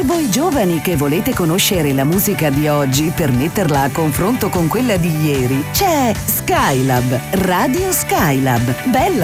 voi giovani che volete conoscere la musica di oggi per metterla a confronto con quella di ieri, c'è Skylab, Radio Skylab. Bella